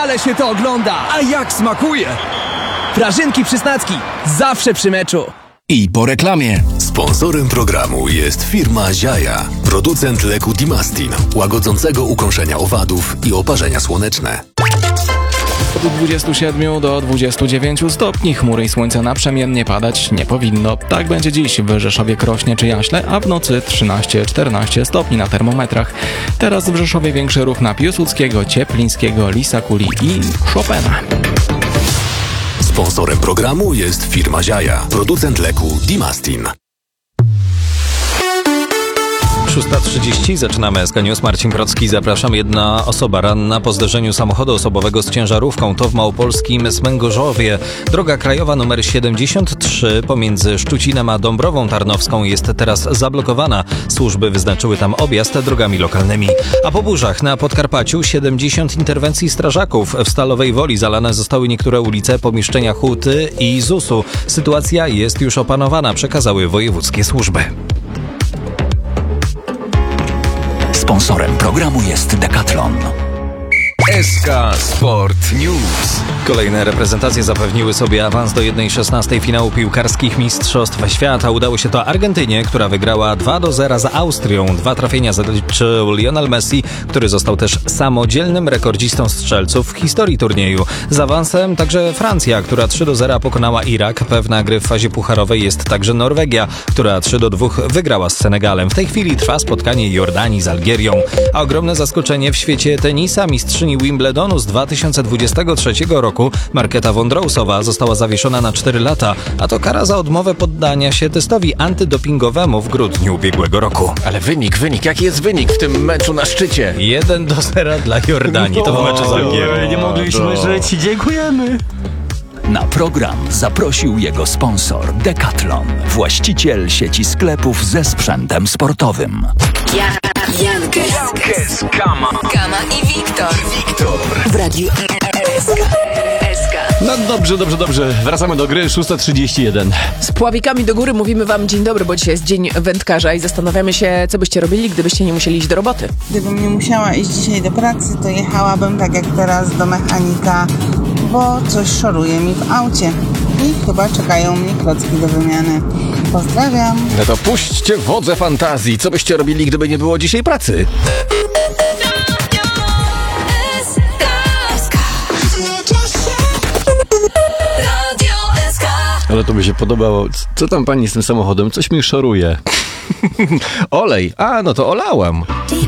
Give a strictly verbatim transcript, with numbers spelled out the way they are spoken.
ale się to ogląda! A jak smakuje? Prażynki Przysnacki, zawsze przy meczu. I po reklamie. Sponsorem programu jest firma Ziaja, producent leku Dimastin, łagodzącego ukąszenia owadów i oparzenia słoneczne. Od dwudziestu siedmiu do dwudziestu dziewięciu stopni chmury i słońce naprzemiennie padać nie powinno. Tak będzie dziś w Rzeszowie, Krośnie czy Jaśle, a w nocy trzynaście czternaście stopni na termometrach. Teraz w Rzeszowie większy ruch na Piłsudskiego, Cieplińskiego, Lisa Kuli i Chopina. Sponsorem programu jest firma Ziaja, producent leku Dimastin. szósta trzydzieści, zaczynamy S K News. Marcin Procki, zapraszam. Jedna osoba ranna po zderzeniu samochodu osobowego z ciężarówką. To w małopolskim Smęgorzowie. Droga krajowa nr siedemdziesiąt trzy pomiędzy Szczucinem a Dąbrową Tarnowską jest teraz zablokowana. Służby wyznaczyły tam objazd drogami lokalnymi. A po burzach na Podkarpaciu siedemdziesiąt interwencji strażaków. W Stalowej Woli zalane zostały niektóre ulice, pomieszczenia huty i zusu. Sytuacja jest już opanowana, przekazały wojewódzkie służby. Sponsorem programu jest Decathlon. S K Sport News. Kolejne reprezentacje zapewniły sobie awans do jeden szesnastej finału piłkarskich Mistrzostw Świata. Udało się to Argentynie, która wygrała dwa do zera z Austrią. Dwa trafienia zaliczył Lionel Messi, który został też samodzielnym rekordzistą strzelców w historii turnieju. Z awansem także Francja, która trzy do zera pokonała Irak. Pewna gry w fazie pucharowej jest także Norwegia, która trzy do dwóch wygrała z Senegalem. W tej chwili trwa spotkanie Jordanii z Algierią. A ogromne zaskoczenie w świecie tenisa. Mistrzyni Wimbledonu z dwa tysiące dwudziestego trzeciego roku Marketa Wondrousowa została zawieszona na cztery lata, a to kara za odmowę poddania się testowi antydopingowemu w grudniu ubiegłego roku. Ale wynik, wynik, jaki jest wynik w tym meczu na szczycie? jeden do zera dla Jordanii, to w meczu z Algierią. Nie mogliśmy żyć, dziękujemy. Na program zaprosił jego sponsor Decathlon, właściciel sieci sklepów ze sprzętem sportowym. Ja, Jankes, Jankes, Kama. Kama i Wiktor. Wiktor. W radiu S K. S K. No dobrze, dobrze, dobrze. Wracamy do gry, szósta trzydzieści jeden. Z pławikami do góry mówimy wam dzień dobry, bo dzisiaj jest dzień wędkarza i zastanawiamy się, co byście robili, gdybyście nie musieli iść do roboty. Gdybym nie musiała iść dzisiaj do pracy, to jechałabym tak jak teraz do mechanika, bo coś szoruje mi w aucie i chyba czekają mnie klocki do wymiany. Pozdrawiam. No to puśćcie wodze fantazji. Co byście robili, gdyby nie było dzisiaj pracy? Ale to mi się podobało. Co tam pani z tym samochodem? Coś mi szoruje. Olej. A, no to olałem.